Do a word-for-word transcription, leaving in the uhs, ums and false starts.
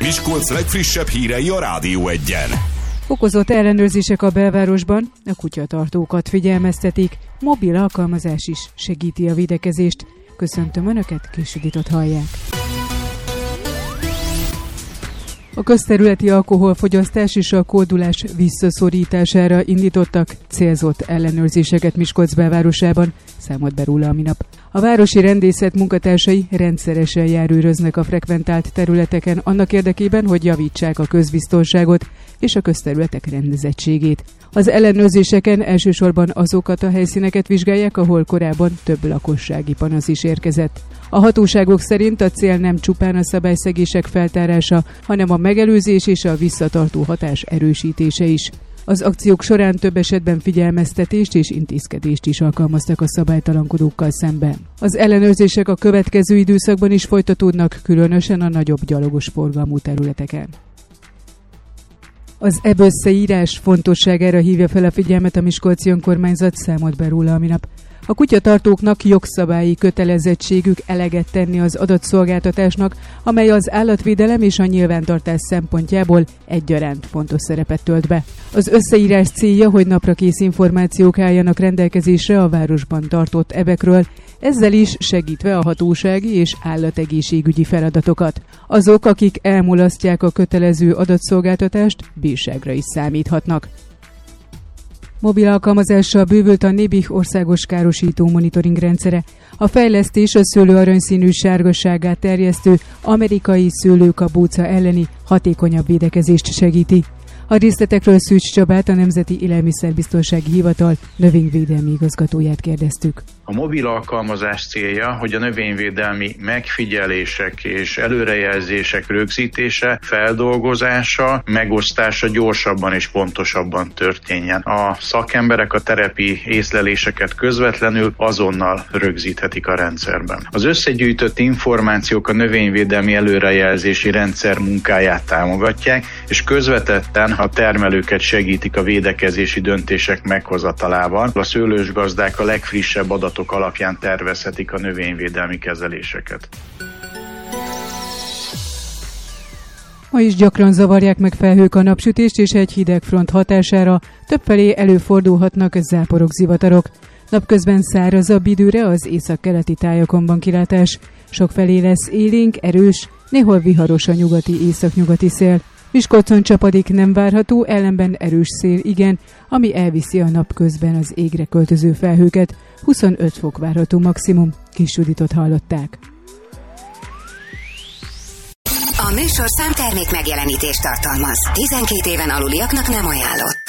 Miskolc legfrissebb hírei a Rádió Egyen. Fokozott ellenőrzések a belvárosban, a kutyatartókat figyelmeztetik, mobil alkalmazás is segíti a védekezést. Köszöntöm Önöket, Késő Ditot hallják. A közterületi alkoholfogyasztás és a kódulás visszaszorítására indítottak célzott ellenőrzéseket Miskolc belvárosában, számolt be róla a minap. A városi rendészet munkatársai rendszeresen járőröznek a frekventált területeken annak érdekében, hogy javítsák a közbiztonságot és a közterületek rendezettségét. Az ellenőrzéseken elsősorban azokat a helyszíneket vizsgálják, ahol korábban több lakossági panasz is érkezett. A hatóságok szerint a cél nem csupán a szabályszegések feltárása, hanem a megelőzés és a visszatartó hatás erősítése is. Az akciók során több esetben figyelmeztetést és intézkedést is alkalmaztak a szabálytalankodókkal szemben. Az ellenőrzések a következő időszakban is folytatódnak, különösen a nagyobb gyalogos forgalmú területeken. Az e bé összeírás fontosságára hívja fel a figyelmet a miskolci önkormányzat, számolt be róla a minap. A kutyatartóknak jogszabályi kötelezettségük eleget tenni az adatszolgáltatásnak, amely az állatvédelem és a nyilvántartás szempontjából egyaránt fontos szerepet tölt be. Az összeírás célja, hogy naprakész információk álljanak rendelkezésre a városban tartott ebekről, ezzel is segítve a hatósági és állategészségügyi feladatokat. Azok, akik elmulasztják a kötelező adatszolgáltatást, bírságra is számíthatnak. Mobil alkalmazással bővült a Nébih országos károsító monitoring rendszere. A fejlesztés a szőlő aranyszínű sárgasságát terjesztő amerikai szőlőkabóca elleni hatékonyabb védekezést segíti. A részletekről Szűcs Csabát, a Nemzeti Élelmiszerbiztonsági Hivatal növényvédelmi igazgatóját kérdeztük. A mobil alkalmazás célja, hogy a növényvédelmi megfigyelések és előrejelzések rögzítése, feldolgozása, megosztása gyorsabban és pontosabban történjen. A szakemberek a terepi észleléseket közvetlenül azonnal rögzíthetik a rendszerben. Az összegyűjtött információk a növényvédelmi előrejelzési rendszer munkáját támogatják, és közvetetten a termelőket segítik a védekezési döntések meghozatalával. A szőlős gazdák a legfrissebb adatok alapján tervezhetik a növényvédelmi kezeléseket. Ma is gyakran zavarják meg felhők a napsütést, és egy hideg front hatására többfelé előfordulhatnak záporok, zivatarok. Napközben szárazabb időre az északkeleti tájakon van kilátás. Sokfelé lesz élénk, erős, néhol viharos a nyugati északnyugati szél. Miskolcon csapadék nem várható, ellenben erős szél igen, ami elviszi a napközben az égre költöző felhőket. huszonöt fok várható maximum. Késő Ditot hallották. A műsorszám termék megjelenítést tartalmaz. tizenkét éven aluliaknak nem ajánlott.